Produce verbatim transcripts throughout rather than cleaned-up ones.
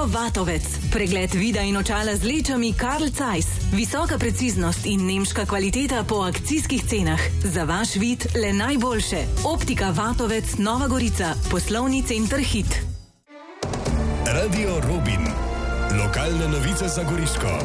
Vatovec. Pregled vida in očala z lečami Carl Zeiss. Visoka preciznost in nemška kvaliteta po akcijskih cenah. Za vaš vid le najboljše. Optika Vatovec, Nova Gorica. Poslovni center Hit. Radio Robin. Lokalne novice za Goriško.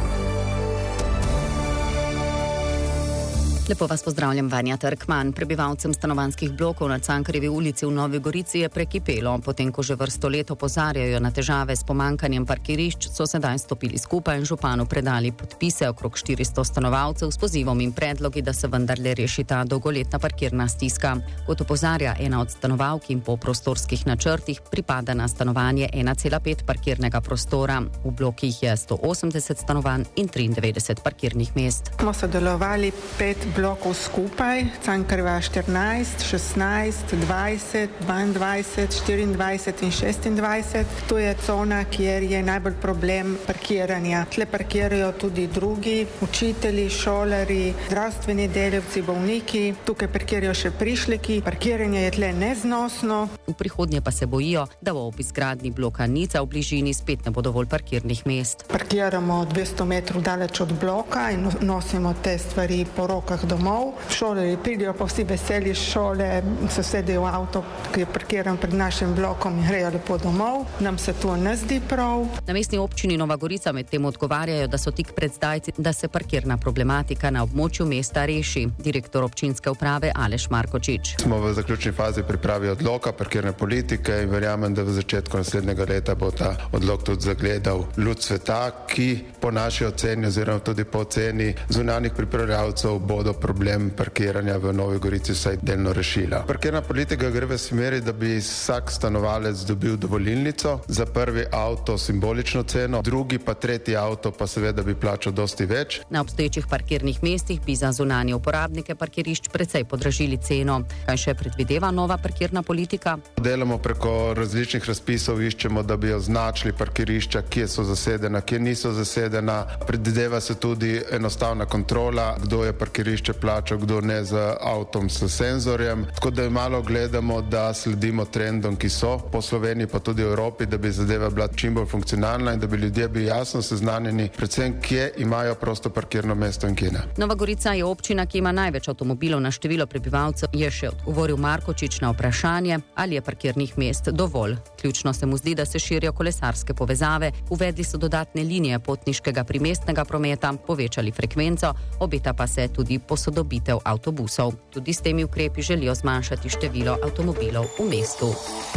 Lepo vas pozdravljam, Vanja Trkman. Prebivalcem stanovanjskih blokov na Cankarjevi ulici v Novi Gorici je prekipelo. Potem, ko že vrsto let opozarjajo na težave s pomankanjem parkirišč, so sedaj stopili skupaj in županu predali podpise okrog štiristo stanovalcev s pozivom in predlogi, da se vendarle reši ta dolgoletna parkirna stiska. Kot opozarja ena od stanovalk, in po prostorskih načrtih pripada na stanovanje ena cela pet parkirnega prostora. V blokih je sto osemdeset stanovanj in triindevetdeset parkirnih mest. Smo sodelovali pet blokov skupaj, Cankarjeva štirinajst, šestnajst, dvajset, dvaindvajset, štiriindvajset in šestindvajset. To je cona, kjer je najbolj problem parkiranja. Tle parkirajo tudi drugi, učitelji, šolari, zdravstveni delavci, bolniki. Tukaj parkirajo še prišleki. Parkiranje je tle neznosno. V prihodnje pa se bojijo, da ob izgradnji bloka Nica v bližini spet ne bo dovolj parkirnih mest. Parkiramo dvesto metrov daleč od bloka in nosimo te stvari po rokah domov. Šolarji pridejo pa vsi veseli šole, se sedejo v avto, ki je parkiran pred našim blokom in grejo lepo domov. Nam se to ne zdi prav. Na mestni občini Nova Gorica med tem odgovarjajo, da so tik pred zdajci, da se parkirna problematika na območju mesta reši. Direktor občinske uprave Aleš Markočič. Smo v zaključni fazi pripravi odloka parkirne politike in verjamem, da v začetku naslednjega leta bo ta odlok tudi zagledal luč sveta, ki po naši oceni oziroma tudi po oceni zunanjih pripravljavcev bodo problem parkiranja v Novi Gorici vsaj delno rešila. Parkirna politika gre v smeri, da bi vsak stanovalec dobil dovolilnico, za prvi avto simbolično ceno, drugi pa tretji avto pa seveda bi plačal dosti več. Na obstoječih parkirnih mestih bi za zunanje uporabnike parkirišč precej podražili ceno. Kaj še predvideva nova parkirna politika? Delamo preko različnih razpisov, iščemo, da bi označili parkirišča, kje so zasedena, kje niso zasedena. Predvideva se tudi enostavna kontrola, kdo je parkirišče plačal, kdo ne z avtom s senzorjem. Tako da malo gledamo, da sledimo trendom, ki so po Sloveniji pa tudi v Evropi, da bi zadeva bila čim bolj funkcionalna in da bi ljudje bili jasno seznanjeni, predvsem kje imajo prosto parkirno mesto in kje ne. Nova Gorica je občina, ki ima največ avtomobilov na število prebivalcev, je še odgovoril Markočič na vprašanje, ali je parkirnih mest dovolj. Ključno se mu zdi, da se širijo kolesarske povezave, uvedli so dodatne linije potniškega primestnega prometa, povečali frekvenco, obeta pa se tudi posodobitev avtobusov. Tudi s temi ukrepi želijo zmanjšati število avtomobilov v mestu.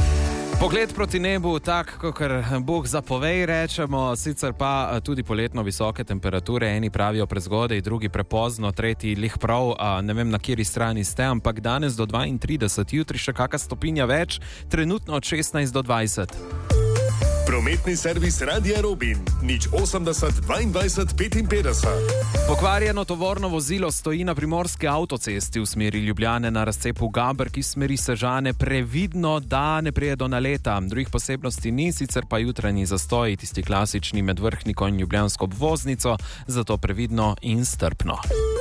Pogled proti nebu, tak, kakor Bog zapovej, rečemo, sicer pa tudi poletno visoke temperature, eni pravijo prezgodaj, drugi prepozno, tretji lih prav, a ne vem, na kateri strani ste, ampak danes do dvaintrideset, jutri še kakšna stopinja več, trenutno od šestnajst do dvajset. Prometni servis Radia Robin, nič osemdeset, dvaindvajset, petinpetdeset. Pokvarjeno tovorno vozilo stoji na primorski avtocesti v smeri Ljubljane na razcepu Gabrki v smeri Sežane. Previdno, da ne prije do naleta. Drugih posebnosti ni, sicer pa jutranji zastoj, tisti klasični med Vrhniko in ljubljansko obvoznico, zato previdno in strpno.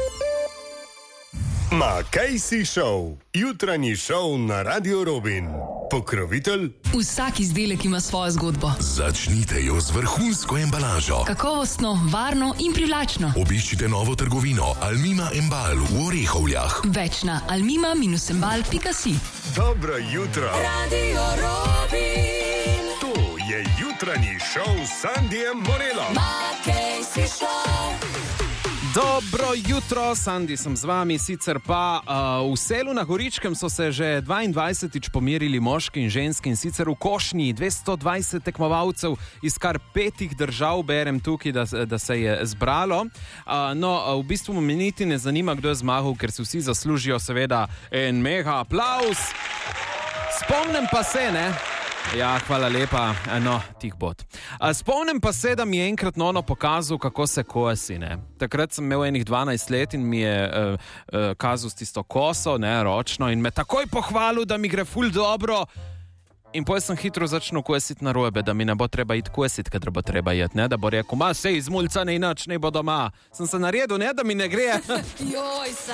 Makejsi Show, jutranji šov na Radio Robin. Pokrovitelj? Vsak izdelek ima svojo zgodbo. Začnite jo z vrhunsko embalažo. Kakovostno, varno in privlačno. Obiščite novo trgovino Almima Embal v Orehovljah. Več na almima embal pika si. Dobro jutro. Radio Robin. To je jutranji šov s Sandijem Morelom. Makejsi Show. Dobro jutro, Sandi sem z vami, sicer pa uh, v Selu na Goričkem so se že dvaindvajsetič pomerili moški in ženski in sicer v Košnji, dvesto dvajset tekmovalcev iz kar petih držav, berem tukaj, da, da se je zbralo. Uh, no, v bistvu me niti ne zanima, kdo je zmagal, ker si vsi zaslužijo seveda en mega aplauz. Spomnim pa se, ne? Ja, hvala lepa, no, tih bod. Spomnim pa se, da mi je enkrat Nono pokazal, kako se kosi, ne. Takrat sem imel enih dvanajst let in mi je uh, uh, kazal s tisto koso, ne, ročno, in me takoj pohvalil, da mi gre ful dobro. In potem sem hitro začel kositi na robe, da mi ne bo treba iti kositi, kadar bo treba iti, ne, da bo rekel, ma, sej iz mulca ne inač, ne bo doma. Sem se naredil, ne, da mi ne gre. Joj,